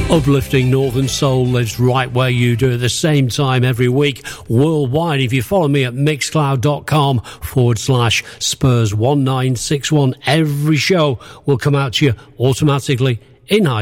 Uplifting Northern Soul lives right where you do at the same time every week worldwide. If you follow me at mixcloud.com/Spurs1961, every show will come out to you automatically in